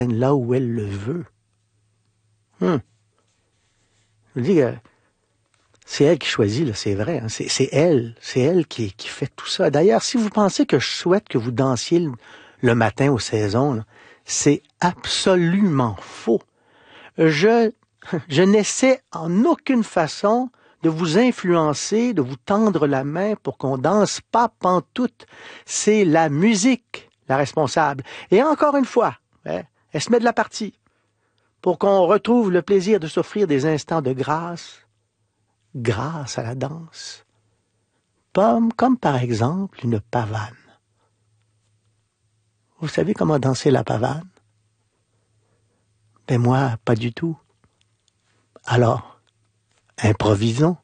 là où elle le veut. Je vous dis que c'est elle qui choisit, là, c'est vrai. Hein. C'est elle qui fait tout ça. D'ailleurs, si vous pensez que je souhaite que vous dansiez le matin aux saisons, là, c'est absolument faux. Je n'essaie en aucune façon de vous influencer, de vous tendre la main pour qu'on danse pas pantoute. C'est la musique, la responsable. Et encore une fois, hein, elle se met de la partie pour qu'on retrouve le plaisir de s'offrir des instants de grâce à la danse. Comme par exemple une pavane. Vous savez comment danser la pavane? Ben moi, pas du tout. Alors, improvisons.